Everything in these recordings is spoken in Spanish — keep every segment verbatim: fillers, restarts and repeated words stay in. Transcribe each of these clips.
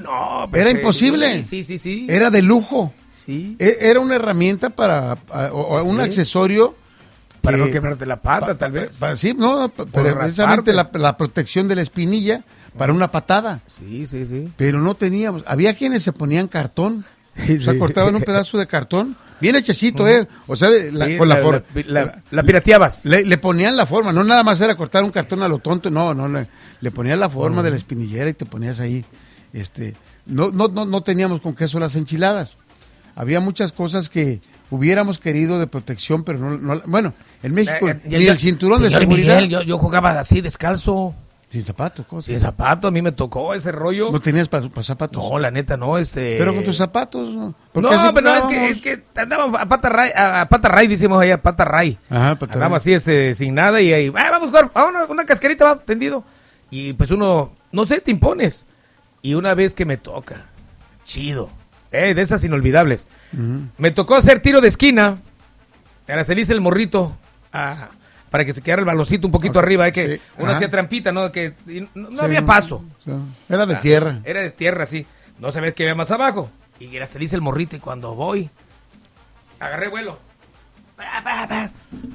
no. Pues, Era eh, imposible. Sí, sí, sí. Era de lujo. Sí. E- Era una herramienta para, a- o, o un Sí. accesorio. Para que- no quebrarte la pata, pa- tal vez. pa- sí, no, pa- pero precisamente la, la protección de la espinilla para una patada. Sí, sí, sí. Pero no teníamos. Había quienes se ponían cartón. Sí, O sea, sí. cortaban un pedazo de cartón. Bien hechecito, ¿eh? O sea, de- la- Sí, con la, la, forma. la, la- la pirateabas. Le, le ponían la forma, no nada más era cortar un cartón a lo tonto, no, no, le, le ponían la forma de la espinillera y te ponías ahí. Este, no, no, no, no teníamos con queso las enchiladas. Había muchas cosas que hubiéramos querido de protección, pero no, no bueno, en México Eh, eh, ni ya- el cinturón de señor seguridad. Miguel, yo, yo jugaba así, descalzo, Sin zapatos, cosas. sin zapato, a mí me tocó ese rollo. No tenías para zapatos. No, la neta, no, este... Pero con tus zapatos, ¿no? ¿Por No, qué así pero no, es jugábamos? que, es que andábamos a pata ray, a, a pata ray, decimos allá, pata ray. Ajá, pata Andábamos ray. así, este, sin nada, y ahí, ah, vamos a jugar, ah, una, una cascarita, va, tendido. Y pues uno, no sé, te impones. Y una vez que me toca, chido, eh, de esas inolvidables, Ujú. me tocó hacer tiro de esquina, ahora se le hice el morrito, ah, para que te quedara el baloncito un poquito Ok, arriba, eh, que sí, uno ajá. hacía trampita, ¿no? Que y no, no Sí, había no, paso. o sea, era de Ah, tierra. Era de tierra, sí. No sabes qué había más abajo. Y era se le hice el morrito y cuando voy, agarré vuelo. Pa, pa, pa.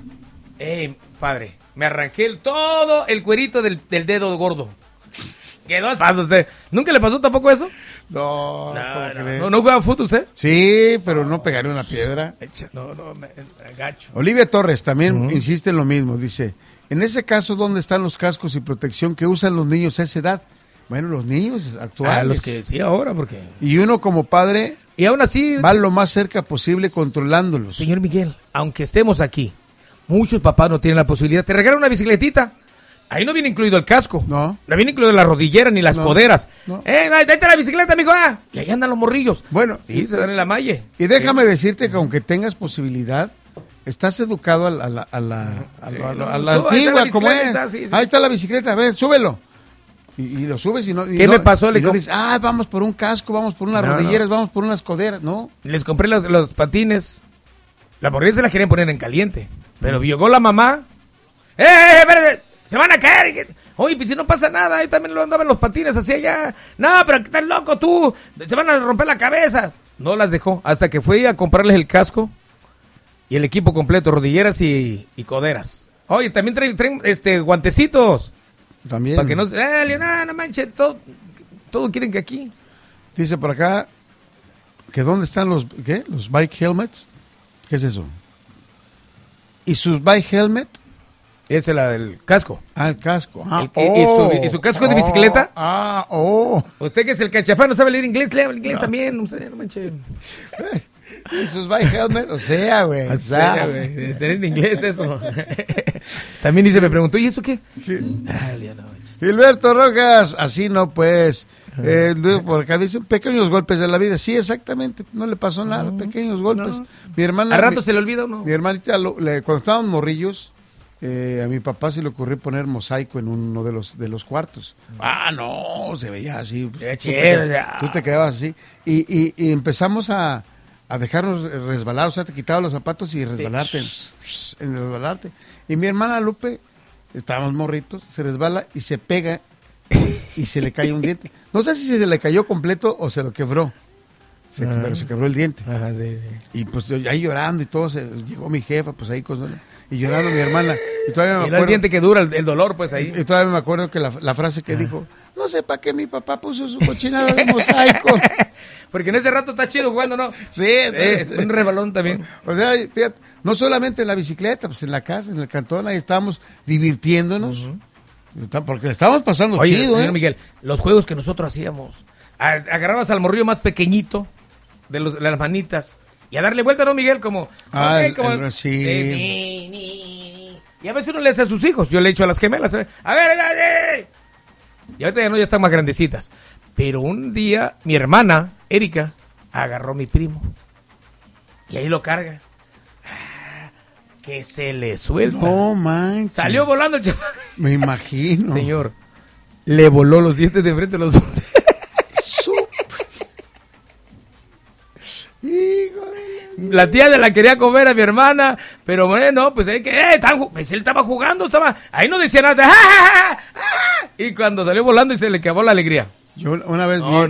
Ey, padre, me arranqué el, todo el cuerito del, del dedo gordo. Quedó así. ¿Pasa usted? ¿Nunca le pasó tampoco eso? No, No, ¿cómo no, crees? no, no jugaba fútbol usted. Sí, pero no pegaré una piedra. Echa, No, no, me, me agacho. Olivia Torres también insiste en lo mismo. Dice, en ese caso, ¿dónde están los cascos y protección que usan los niños a esa edad? Bueno, los niños actuales. A los que sí ahora, porque... Y uno como padre Y aún así, va lo más cerca posible controlándolos. señor Miguel, aunque estemos aquí, muchos papás no tienen la posibilidad. Te regalan una bicicletita. Ahí no viene incluido el casco. No. No viene incluido la rodillera ni las No, coderas. no. ¡Eh, date la bicicleta, mijo! Ah. Y ahí andan los morrillos. Bueno, Sí, se dan en la malla. y déjame decirte que aunque tengas posibilidad, estás educado a la, a la, a la, a la- a la- a la Sí, no, ahí está antigua, la como es. bicicleta, sí, sí. Ahí está la bicicleta, a ver, súbelo. Y, y lo subes y no... y ¿Qué no- me pasó? y Le no com- dices, ah, vamos por un casco, vamos por unas No, rodilleras, vamos por unas coderas. No, Les compré los, los patines. La morrilla se las querían poner en caliente. Pero llegó la mamá. ¡Eh, eh, espérate! ¡Se van a caer! Oye, pues si no pasa nada, ahí también lo andaban los patines hacia allá. No, pero estás loco tú. Se van a romper la cabeza. No las dejó. Hasta que fui a comprarles el casco y el equipo completo, rodilleras y, y coderas. Oye, también traen, traen este, guantecitos. también. Para que no se... ¡Eh, Leonardo, no manches! Todo, todo quieren que aquí. Dice por acá que dónde están los, ¿qué? Los bike helmets. ¿Qué es eso? ¿Y sus bike helmet? Esa es la del casco. Ah, el casco. Ah, El que- y su- y su casco de bicicleta. Ah, oh. Usted que es el cachafán, no sabe leer inglés, lea inglés también. Usted, no manches. ¿Y sus bike helmet? O sea, güey. O sea, güey, es en inglés eso. También dice, me preguntó, ¿y eso qué? Ah, ya no, es- Gilberto Rojas, así no pues. Eh, por acá dicen pequeños golpes de la vida. Sí, exactamente. No le pasó nada. Pequeños golpes. no. Mi hermana. ¿A rato mi, se le olvida o no? mi hermanita, lo- le- cuando estábamos morrillos, eh, a mi papá se le ocurrió poner mosaico en uno de los de los cuartos. Ah, no, se veía así. Tú Qué te, chido, qued- ya. tú te quedabas así. Y, y, y empezamos a, a dejarnos resbalar. O sea, te quitabas los zapatos y resbalarte. En resbalarte. Y mi hermana Lupe, estábamos morritos, se resbala y se pega y se le cae un diente. No sé si se le cayó completo o se lo quebró. Se- Ah. Pero se quebró el diente. Ajá, sí, sí. Y pues yo ahí llorando y todo, se, llegó mi jefa, pues ahí con y llorando mi hermana. Y todavía me Y no el acuerdo, diente que dura, el, el dolor, pues ahí. y, y todavía me acuerdo que la, la frase que dijo, no sé para qué mi papá puso su cochinada de mosaico. Porque en ese rato está chido jugando, ¿no? Sí, Eh, un rebalón también. o sea, fíjate, no solamente en la bicicleta, pues en la casa, en el cantón, ahí estábamos divirtiéndonos. Porque le estábamos pasando Oye, chido, señor ¿eh? Miguel, los juegos que nosotros hacíamos. A- agarrabas al morrillo más pequeñito de, los, de las manitas y a darle vuelta, ¿no, Miguel? Como, Ah, ok, el- como el- sí. eh, ni, ni. Y a veces uno le hace a sus hijos. Yo le he hecho a las gemelas. ¿eh? A ver, dale. Y ahorita ya no, ya están más grandecitas. Pero un día, mi hermana, Erika, agarró a mi primo. Y ahí lo carga. Ah, que se le suelta. No manches. Salió volando el chaval. Me imagino. Señor, le voló los dientes de frente a los dos. Su- Híjole. La tía de la quería comer a mi hermana, pero bueno, pues ahí que, eh, estaban ju- pues él estaba jugando, estaba, ahí no decía nada, ¡ah, ah, ah, ah! Y cuando salió volando y se le acabó la alegría. Yo una vez No, vi,